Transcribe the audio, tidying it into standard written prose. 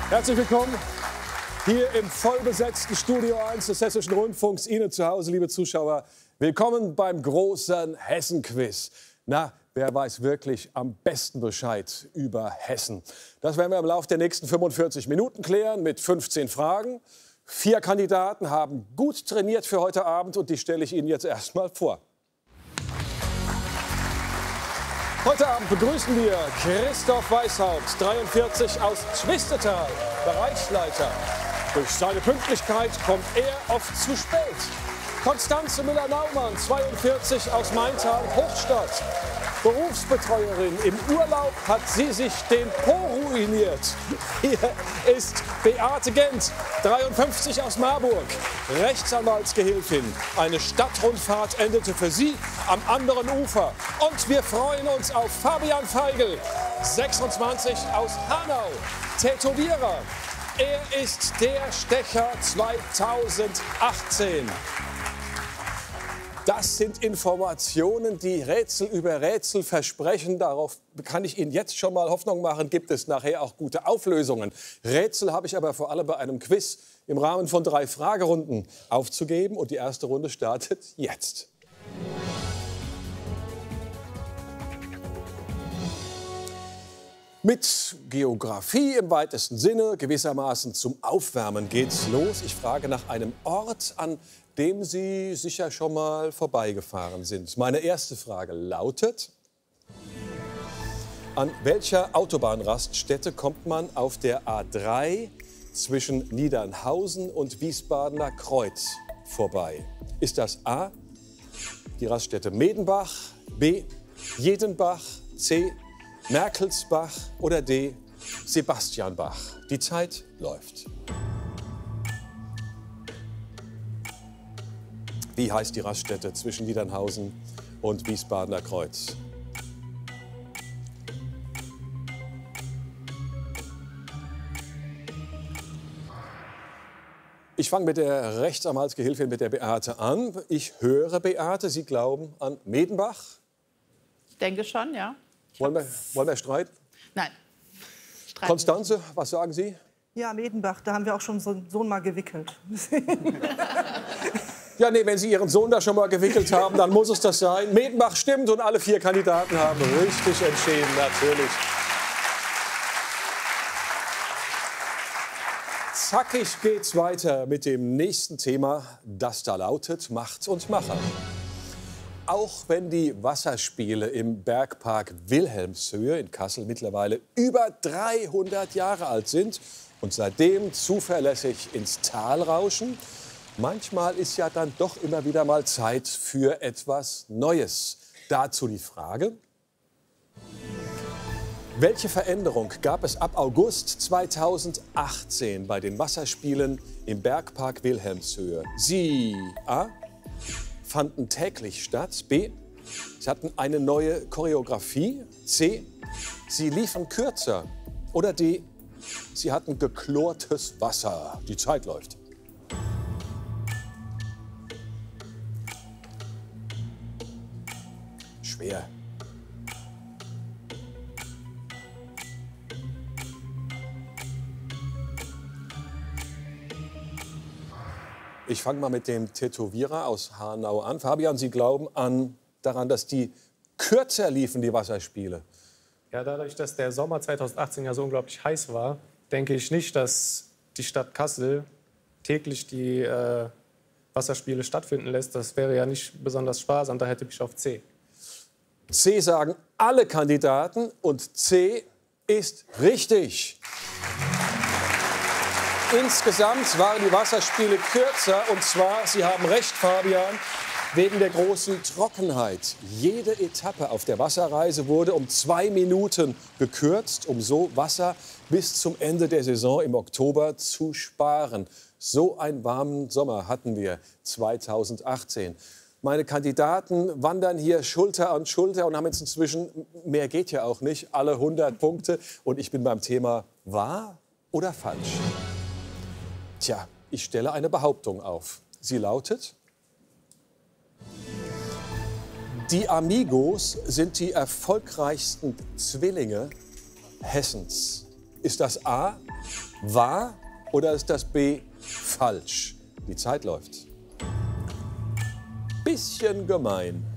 Herzlich willkommen hier im vollbesetzten Studio 1 des Hessischen Rundfunks. Ihnen zu Hause, liebe Zuschauer, willkommen beim großen Hessen-Quiz. Na, wer weiß wirklich am besten Bescheid über Hessen? Das werden wir im Laufe der nächsten 45 Minuten klären mit 15 Fragen. 4 Kandidaten haben gut trainiert für heute Abend und die stelle ich Ihnen jetzt erst mal vor. Heute Abend begrüßen wir Christoph Weishaupt, 43 aus Twistetal, Bereichsleiter. Durch seine Pünktlichkeit kommt er oft zu spät. Konstanze Müller-Naumann, 42 aus Maintal, Hochstadt. Berufsbetreuerin. Im Urlaub hat sie sich den Po ruiniert. Hier ist Beate Gent, 53 aus Marburg, Rechtsanwaltsgehilfin. Eine Stadtrundfahrt endete für sie am anderen Ufer. Und wir freuen uns auf Fabian Feigl, 26 aus Hanau, Tätowierer. Er ist der Stecher 2018. Das sind Informationen, die Rätsel über Rätsel versprechen. Darauf kann ich Ihnen jetzt schon mal Hoffnung machen, gibt es nachher auch gute Auflösungen. Rätsel habe ich aber vor allem bei einem Quiz im Rahmen von 3 Fragerunden aufzugeben. Und die erste Runde startet jetzt. Mit Geografie im weitesten Sinne, gewissermaßen zum Aufwärmen geht's los. Ich frage nach einem Ort, an dem Sie sicher schon mal vorbeigefahren sind. Meine erste Frage lautet: An welcher Autobahnraststätte kommt man auf der A3 zwischen Niedernhausen und Wiesbadener Kreuz vorbei? Ist das A, die Raststätte Medenbach, B, Jedenbach, C, Merkelsbach oder D, Sebastianbach? Die Zeit läuft. Wie heißt die Raststätte zwischen Niedernhausen und Wiesbadener Kreuz? Ich fange mit der Rechtsanwaltsgehilfin, mit der Beate an. Ich höre, Beate, Sie glauben an Medenbach? Ich denke schon, ja. Wollen wir streiten? Nein. Konstanze, was sagen Sie? Ja, Medenbach, da haben wir auch schon so einen Sohn mal gewickelt. Ja, nee, wenn Sie Ihren Sohn da schon mal gewickelt haben, dann muss es das sein. Medenbach stimmt und alle 4 Kandidaten haben richtig entschieden, natürlich. Zackig geht's weiter mit dem nächsten Thema, das da lautet Macht und Macher. Auch wenn die Wasserspiele im Bergpark Wilhelmshöhe in Kassel mittlerweile über 300 Jahre alt sind und seitdem zuverlässig ins Tal rauschen, manchmal ist ja dann doch immer wieder mal Zeit für etwas Neues. Dazu die Frage: Welche Veränderung gab es ab August 2018 bei den Wasserspielen im Bergpark Wilhelmshöhe? Sie A, fanden täglich statt, B, sie hatten eine neue Choreografie, C, sie liefen kürzer oder D, sie hatten geklortes Wasser. Die Zeit läuft. Schwer. Ich fange mal mit dem Tätowierer aus Hanau an. Fabian, Sie glauben daran, dass die kürzer liefen, die Wasserspiele? Ja, dadurch, dass der Sommer 2018 ja so unglaublich heiß war, denke ich nicht, dass die Stadt Kassel täglich die Wasserspiele stattfinden lässt. Das wäre ja nicht besonders sparsam, daher tippe ich auf C. C sagen alle Kandidaten und C ist richtig. Insgesamt waren die Wasserspiele kürzer und zwar, Sie haben recht, Fabian, wegen der großen Trockenheit. Jede Etappe auf der Wasserreise wurde um 2 Minuten gekürzt, um so Wasser bis zum Ende der Saison im Oktober zu sparen. So einen warmen Sommer hatten wir 2018. Meine Kandidaten wandern hier Schulter an Schulter und haben jetzt inzwischen, mehr geht ja auch nicht, alle 100 Punkte. Und ich bin beim Thema wahr oder falsch. Tja, ich stelle eine Behauptung auf. Sie lautet: Die Amigos sind die erfolgreichsten Zwillinge Hessens. Ist das A wahr oder ist das B falsch? Die Zeit läuft. Bisschen gemein.